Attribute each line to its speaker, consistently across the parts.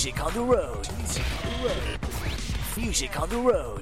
Speaker 1: Music on the road. Music on the road.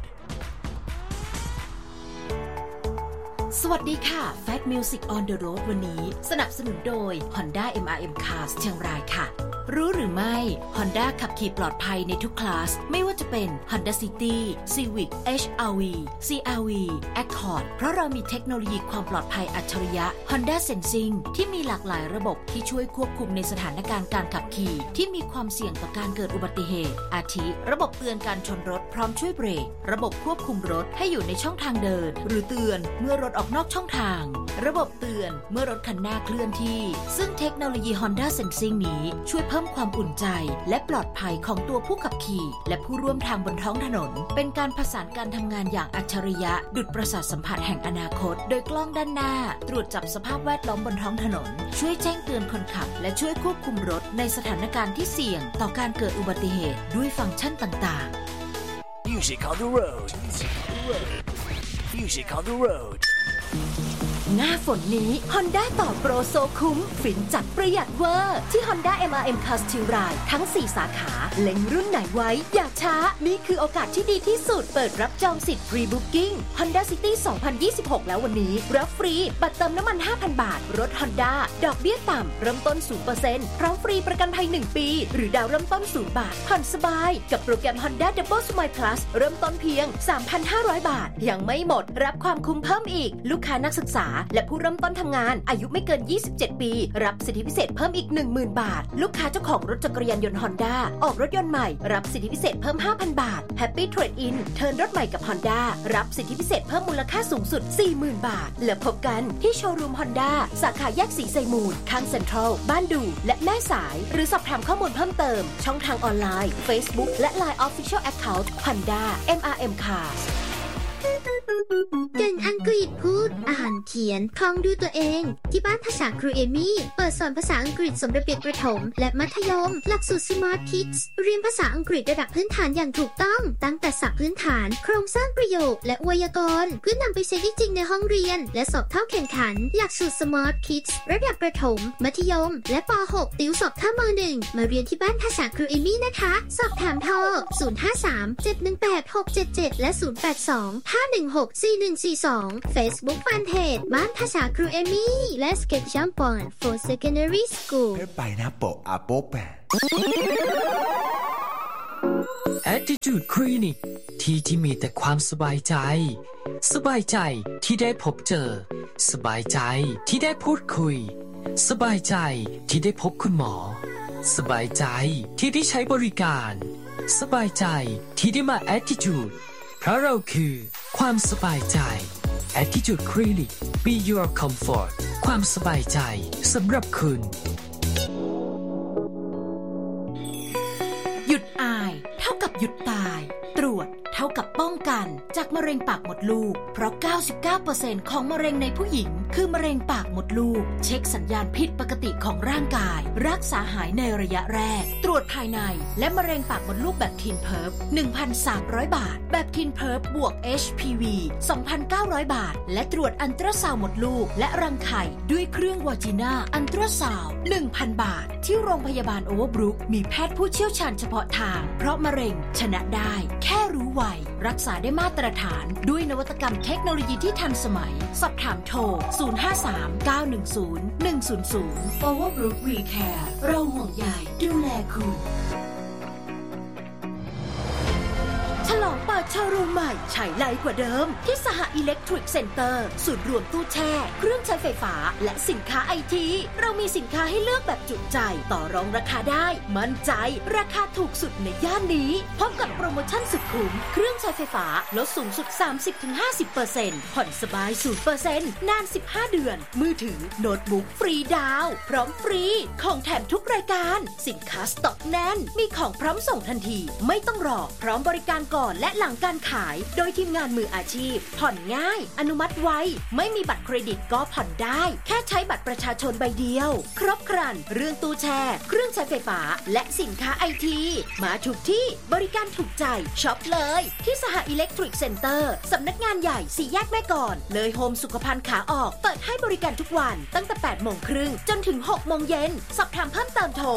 Speaker 2: สวัสดีค่ะ Fat Music on the road วันนี้สนับสนุนโดย Honda MRM Cars เชียงรายค่ะรู้หรือไม่ Honda ขับขี่ปลอดภัยในทุกคลาสไม่ว่าจะเป็น Honda City, Civic, HR-V, CR-V, Accord เพราะเรามีเทคโนโลยีความปลอดภัยอัจฉริยะ Honda Sensing ที่มีหลากหลายระบบที่ช่วยควบคุมในสถานการณ์การขับขี่ที่มีความเสี่ยงต่อการเกิดอุบัติเหตุอาทิระบบเตือนการชนรถพร้อมช่วยเบรกระบบควบคุมรถให้อยู่ในช่องทางเดินหรือเตือนเมื่อรถออกนอกช่องทางระบบเตือนเมื่อรถคันหน้าเคลื่อนที่ซึ่งเทคโนโลยี Honda Sensing นี้ช่วยเพิ่มความอุ่นใจและปลอดภัยของตัวผู้ขับขี่และผู้ร่วมทางบนท้องถนนเป็นการผสานการทำงานอย่างอัจฉริยะดุจประสาทสัมผัสแห่งอนาคตโดยกล้องด้านหน้าตรวจจับสภาพแวดล้อมบนท้องถนนช่วยแจ้งเตือนคนขับและช่วยควบคุมรถในสถานการณ์ที่เสี่ยงต่อการเกิดอุบัติเหตุด้วยฟังก์ชันต่างๆ
Speaker 1: Music on the road. Music on the road.
Speaker 2: หน้าฝนนี้ Honda ต่อโปรโซคุ้มฟินจัดประหยัดเวอร์ที่ Honda MRM Cars เชียงรายทั้ง 4 สาขาเล็งรุ่นไหนไว้อย่าช้านี่คือโอกาสที่ดีที่สุดเปิดรับจองสิทธิ์ Free Booking Honda City 2026 แล้ววันนี้รับฟรีบัตรเติมน้ำมัน 5,000 บาทรถ Honda ดอกเบี้ยต่ำเริ่มต้น 0% พร้อมฟรีประกันภัย 1 ปีหรือดาวเริ่มต้น 0 บาทผ่อนสบายกับโปรแกรม Honda Double Smile Plus เริ่มต้นเพียง 3,500 บาทยังไม่หมดรับความคุ้มเพิ่มอีกลูกค้านักศึกษาและผู้เริ่มต้นทำงานอายุไม่เกิน 27 ปีรับสิทธิพิเศษเพิ่มอีก 10,000 บาทลูกค้าเจ้าของรถจักรยานยนต์ Honda ออกรถยนต์ใหม่รับสิทธิพิเศษเพิ่ม 5,000 บาท Happy Trade In เทิร์นรถใหม่กับ Honda รับสิทธิพิเศษเพิ่มมูลค่าสูงสุด 40,000 บาทและพบกันที่โชว์รูม Honda สาขาแยกสีไซมูลข้างเซ็นทรัลบ้านดูและแม่สายหรือสอบถามข้อมูลเพิ่มเติมช่องทางออนไลน์ Facebook และ Line Official Account Honda MRM Cars
Speaker 3: เก่งอังกฤษพูดอ่านเขียนท่องด้วยตัวเองที่บ้านภาษาครูเอมี่เปิดสอนภาษาอังกฤษสำหรับเด็กประถมและมัธยมหลักสูตร Smart Kids เรียนภาษาอังกฤษระดับพื้นฐานอย่างถูกต้องตั้งแต่ศัพท์พื้นฐานโครงสร้างประโยคและไวยากรณ์เพื่อนำไปใช้ได้จริงในห้องเรียนและสอบเข้าแข่งขันหลักสูตร Smart Kids ระดับประถมมัธยมและป .6 ติวสอบเข้าม .1 มาเรียนที่บ้านภาษาครูเอมี่นะคะสอบถามโทร 053-718-677 และ 082-516-4142 Facebook Fanpage บ้านภาษาครูเอมี่ Let's get jump on for secondary school
Speaker 4: ไปนะโปะอาโป๊ะแปะ
Speaker 5: Attitude Clinic ที่มีแต่ความสบายใจสบายใจที่ได้พบเจอสบายใจที่ได้พูดคุยสบายใจที่ได้พบคุณหมอสบายใจที่ได้ใช้บริการสบายใจที่ได้มา Attitude เพราะเราคือความสบายใจ Attitude Clinic Be Your Comfort ความสบายใจสำหรับคุณ
Speaker 2: หยุดอายเท่ากับหยุดตายตรวจเท่ากับป้องกันจากมะเร็งปากมดลูกเพราะ 99% ของมะเร็งในผู้หญิงคือมะเร็งปากมดลูกเช็คสัญญาณผิดปกติของร่างกายรักษาหายในระยะแรกตรวจภายในและมะเร็งปากมดลูกแบบทีนเพิร์ฟ 1,300 บาทแบบทีนเพิร์ฟบวก HPV 2,900 บาทและตรวจอัลตราซาวด์มดลูกและรังไข่ด้วยเครื่องวาจิน่าอัลตราซาวด์ 1,000 บาทที่โรงพยาบาลโอเวอร์บรุกมีแพทย์ผู้เชี่ยวชาญเฉพาะทางเพราะมะเร็งชนะได้แค่รู้ไวรักษาได้มาตรฐานด้วยนวัตกรรมเทคโนโลยีที่ทันสมัยสอบถามโทร 053-910-100 Overbrook WeCare เราห่วงใยดูแลคุณฉลองเปิดโชว์รูมใหม่ฉายไลกว่าเดิมที่สหอิเล็กทริกเซ็นเตอร์ศูนย์รวมตู้แช่เครื่องใช้ไฟฟ้าและสินค้าไอทีเรามีสินค้าให้เลือกแบบจุใจต่อรองราคาได้มั่นใจราคาถูกสุดในย่านนี้พร้อมกับโปรโมชั่นสุดคุ้มเครื่องใช้ไฟฟ้าลดสูงสุด 30-50% ผ่อนสบาย 0% นาน 15 เดือนมือถือโน้ตบุ๊กฟรีดาวพร้อมฟรีของแถมทุกรายการสินค้าสต็อกแน่นมีของพร้อมส่งทันทีไม่ต้องรอพร้อมบริการก่อนและหลังงการขายโดยทีมงานมืออาชีพผ่อนง่ายอนุมัติไวไม่มีบัตรเครดิตก็ผ่อนได้แค่ใช้บัตรประชาชนใบเดียวครบครันเรื่องตู้แช่เครื่องใช้ไฟฟ้าและสินค้าไอทีมาถูกที่บริการถูกใจช็อปเลยที่สหอิเล็กทริกเซ็นเตอร์สำนักงานใหญ่4 แยกแม่กลอนเลยโฮมสุขภัณฑ์ขาออกเปิดให้บริการทุกวันตั้งแต่ 8 โมงครึ่งจนถึง 6 โมงเย็นสอบถามเพิ่มเติมโทร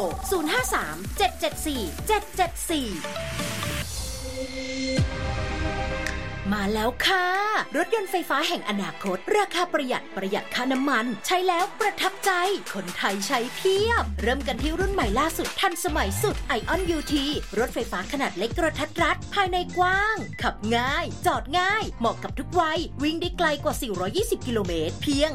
Speaker 2: 053-774-774มาแล้วค่ะรถยนต์ไฟฟ้าแห่งอนาคตราคาประหยัดค่าน้ำมันใช้แล้วประทับใจคนไทยใช้เพียบเริ่มกันที่รุ่นใหม่ล่าสุดทันสมัยสุด ION UT รถไฟฟ้าขนาดเล็กกระทัดรัดภายในกว้างขับง่ายจอดง่ายเหมาะกับทุกวัยวิ่งได้ไกลกว่า420กิโลเมตรเพียง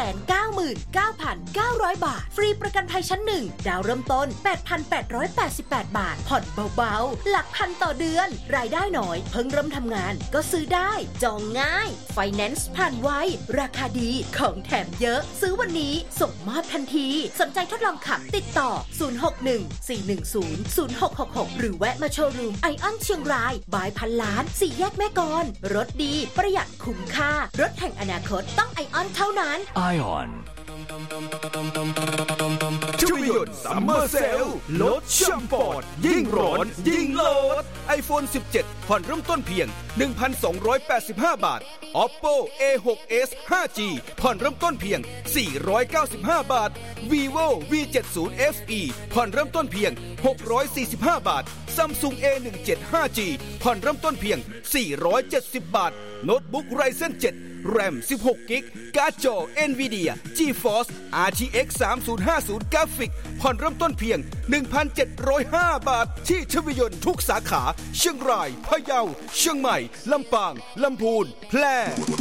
Speaker 2: 499,900 บาทฟรีประกันภัยชั้น1ดาวเริ่มต้น 8,888 บาทผ่อนเบาๆหลักพันต่อเดือนรายได้น้อยเพิ่งเริ่มทำงานก็ซื้อได้จองง่ายไฟแนนซ์ผ่านไวราคาดีของแถมเยอะซื้อวันนี้ส่งมอบทันทีสนใจทดลองขับติดต่อ 061-410-0666 หรือแวะมาโชว์รูมไอออนเชียงรายบายพันล้าน4 แยกแม่กลรถดีประหยัดคุ้มค่ารถแห่งอนาคตต้องไอออนเท่านั้น
Speaker 1: ION
Speaker 4: ช่วยหยุดซัมเมอร์เซลลดช่ำปอดยิ่งร้อนยิ่งโหลด iPhone 17 ผ่อนเริ่มต้นเพียง 1,285 บาท Oppo A6s 5G ผ่อนเริ่มต้นเพียง 495 บาท Vivo V70 FE ผ่อนเริ่มต้นเพียง 645 บาท Samsung A17 5G ผ่อนเริ่มต้นเพียง 470 บาท โน้ตบุ๊ก Ryzen 7 RAM 16 กิกการ์ดจอ Nvidia GeForce RTX 3050 กราฟิกผ่อนเริ่มต้นเพียง 1,705 บาทที่ทวิยนทุกสาขาเชียงรายพะเยาเชียงใหม่ลำปางลำพูนแพร่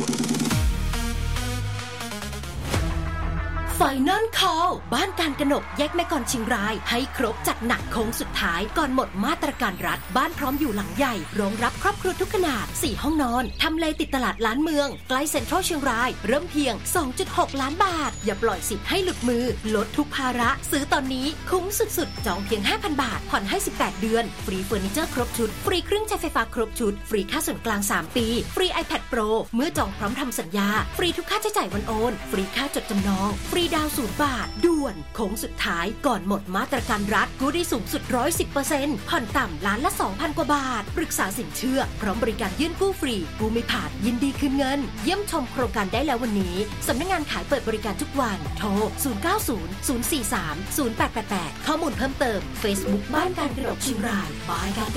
Speaker 2: Final Call บ้านการกนกแยกแม่กลเชียงรายให้ครบจัดหนักโค้งสุดท้ายก่อนหมดมาตรการรัฐบ้านพร้อมอยู่หลังใหญ่รองรับครอบครัวทุกขนาด4 ห้องนอนทำเลติดตลาดล้านเมืองใกล้เซ็นทรัลเชียงรายเริ่มเพียง 2.6 ล้านบาทอย่าปล่อยสิทธิ์ให้หลุดมือลดทุกภาระซื้อตอนนี้คุ้มสุดๆจองเพียง 5,000 บาทผ่อนให้18 เดือนฟรีเฟอร์นิเจอร์ครบชุดฟรีเครื่องใช้ไฟฟ้าครบชุดฟรีค่าส่วนกลาง3 ปีฟรี iPad Pro เมื่อจองพร้อมทำสัญญาฟรีทุกค่าใช้จ่ายวันโอนฟรีค่าจดจำนองฟรีดาวน์0 บาทด่วนโค้งสุดท้ายก่อนหมดมาตรการรัฐกู้ได้สูงสุด 110% ผ่อนต่ำล้านละ 2,000 กว่าบาทปรึกษาสินเชื่อพร้อมบริการยื่นกู้ฟรีกู้ไม่ผ่านยินดีคืนเงินเยี่ยมชมโครงการได้แล้ววันนี้สำนักงานขายเปิดบริการทุกวันโทร 090-043-0888 ข้อมูลเพิ่มเติม Facebook บ้านการกนกเชียงรายบายการ